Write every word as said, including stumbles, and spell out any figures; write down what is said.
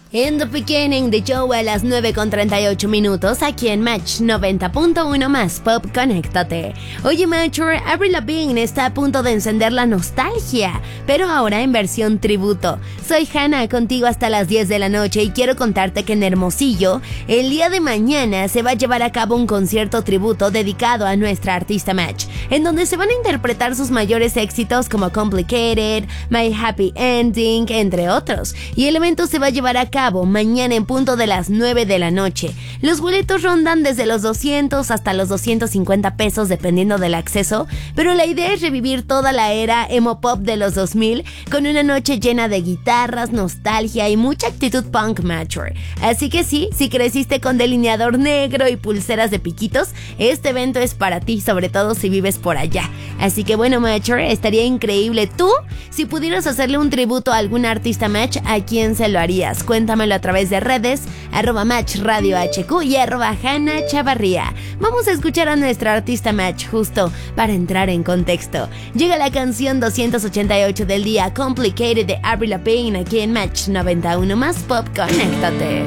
In the beginning de Joe a las nueve con treinta y ocho minutos aquí en Match noventa punto uno más Pop, conéctate. Oye Matcher, Avril Lavigne está a punto de encender la nostalgia, pero ahora en versión tributo. Soy Hannah, contigo hasta las diez de la noche y quiero contarte que en Hermosillo, el día de mañana se va a llevar a cabo un concierto tributo dedicado a nuestra artista Match, en donde se van a interpretar sus mayores éxitos como Complicated, My Happy Ending, entre otros, y el evento se va a llevar a cabo mañana en punto de las nueve de la noche. Los boletos rondan desde los doscientos hasta los doscientos cincuenta pesos dependiendo del acceso, pero la idea es revivir toda la era emo pop de los dos mil con una noche llena de guitarras, nostalgia y mucha actitud punk mature. Así que sí, si creciste con delineador negro y pulseras de piquitos, este evento es para ti, sobre todo si vives por allá. Así que bueno mature, estaría increíble. Tú, si pudieras hacerle un tributo a algún artista Match, ¿a quién se lo harías? Cuéntamelo a través de redes, arroba Match Radio H Q y arroba Hannah Chavarría. Vamos a escuchar a nuestra artista Match justo para entrar en contexto. Llega la canción doscientos ochenta y ocho del día, Complicated de Avril Lavigne, aquí en Match noventa y uno más Pop, conéctate.